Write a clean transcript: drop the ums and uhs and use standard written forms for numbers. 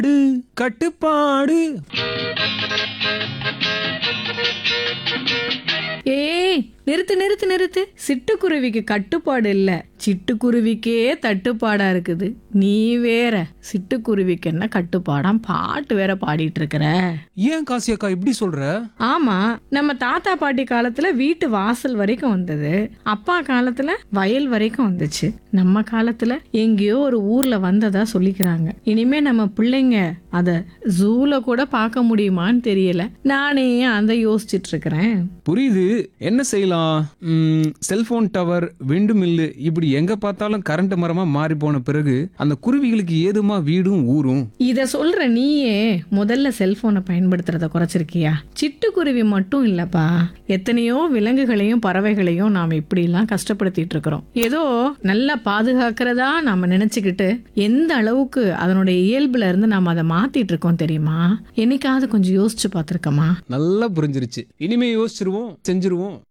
கட்டுப்பாடு. ஏய், நிறுத்து நிறுத்து நிறுத்து. சிட்டுக்குருவிக்கு கட்டுப்பாடு இல்ல, சிட்டுக்குருவிக்கே தட்டுப்பாடா இருக்குது. நீ வேற சிட்டுக்குருவிக்கு என்ன கட்டுப்பாடாம் பாட்டு வேற பாடிட்டு இருக்கிற. ஏன் காசி அக்கா இப்படி சொல்ற? ஆமா, நம்ம தாத்தா பாட்டி காலத்துல வீட்டு வாசல் வரைக்கும் வந்தது, அப்பா காலத்துல வயல் வரைக்கும் வந்துச்சு, நம்ம காலத்துல எங்கேயோ ஒரு ஊர்ல வந்ததா சொல்லிக்கிறாங்க. இனிமே நம்ம பிள்ளைங்க அத ஜூல கூட பார்க்க முடியுமான்னு தெரியல. நானே அதை யோசிச்சுட்டு இருக்கிறேன். புரியுது. என்ன செய்யலாம்? செல்போன் டவர், விண்டு மில்லு, இப்படி எங்க பார்த்தாலும் கரண்ட் மரமா மாறி போன பிறகு அந்த குருவிகளுக்கு ஏதுமா வீடும் ஊரும்? இத சொல்ற நீயே முதல்ல செல்போனை பயன்படுத்துறத குறைச்சிருக்கியா? சிட்டுக்குருவி மட்டும் இல்லப்பா, எத்தனையோ விலங்குகளையும் பறவைகளையும் நாம இப்படி எல்லாம் கஷ்டப்படுத்திட்டு இருக்கிறோம். ஏதோ நல்லா பாதுகாக்கிறதா நாம நினைச்சுக்கிட்டு எந்த அளவுக்கு அதனுடைய இயல்புல இருந்து நாம அதை மாத்திட்டு இருக்கோம் தெரியுமா? என்னைக்காவது கொஞ்சம் யோசிச்சு பார்த்திருக்கமா? நல்லா புரிஞ்சிருச்சு. இனிமே யோசிச்சிருவோம், செஞ்சிருவோம்.